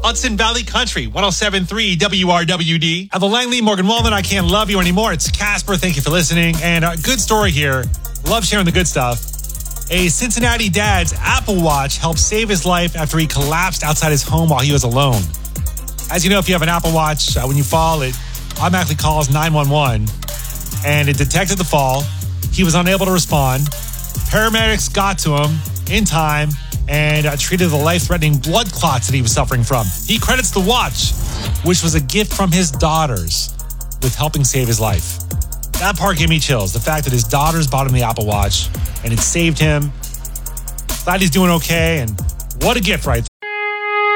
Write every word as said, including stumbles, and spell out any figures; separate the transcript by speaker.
Speaker 1: Hudson Valley Country, one oh seven point three W R W D. At the Langley, Morgan Wallen, I Can't Love You Anymore. It's Casper. Thank you for listening. And a good story here. Love sharing the good stuff. A Cincinnati dad's Apple Watch helped save his life after he collapsed outside his home while he was alone. As you know, if you have an Apple Watch, uh, when you fall, it automatically calls nine one one. And it detected the fall. He was unable to respond. Paramedics got to him in time and uh, treated the life-threatening blood clots that he was suffering from. He credits the watch, which was a gift from his daughters, with helping save his life. That part gave me chills. The fact that his daughters bought him the Apple Watch and it saved him. Glad he's doing okay, and what a gift right there.